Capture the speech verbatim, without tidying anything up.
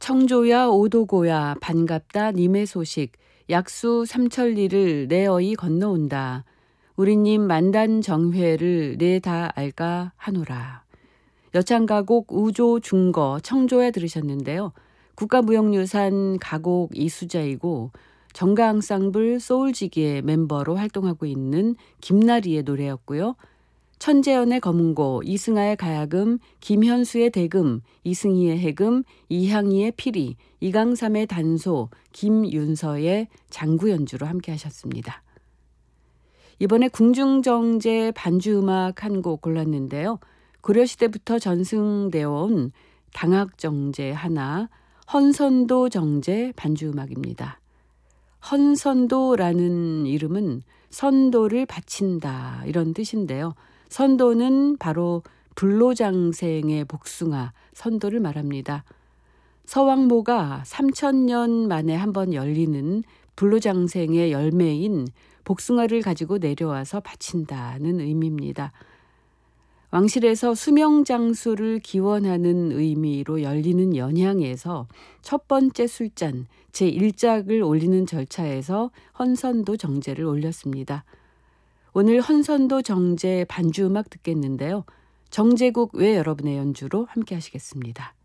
청조야 오도고야 반갑다 님의 소식 약수 삼천리를 내 어이 건너온다. 우리님 만단정회를 내 다 알까 하노라. 여창가곡 우조 중거 청조야 들으셨는데요. 국가무형유산 가곡 이수자이고 정가앙상블 소울지기의 멤버로 활동하고 있는 김나리의 노래였고요. 천재연의 검은고, 이승아의 가야금, 김현수의 대금, 이승희의 해금, 이향이의 피리, 이강삼의 단소, 김윤서의 장구 연주로 함께 하셨습니다. 이번에 궁중정제 반주음악 한 곡 골랐는데요. 고려시대부터 전승되어 온 당학정제 하나, 헌선도 정제 반주음악입니다. 헌선도라는 이름은 선도를 바친다 이런 뜻인데요. 선도는 바로 불로장생의 복숭아, 선도를 말합니다. 서왕모가 삼천 년 만에 한번 열리는 불로장생의 열매인 복숭아를 가지고 내려와서 바친다는 의미입니다. 왕실에서 수명장수를 기원하는 의미로 열리는 연향에서 첫 번째 술잔 제일 짝을 올리는 절차에서 헌선도 정제를 올렸습니다. 오늘 헌선도 정제 반주음악 듣겠는데요. 정제국 외 여러분의 연주로 함께 하시겠습니다.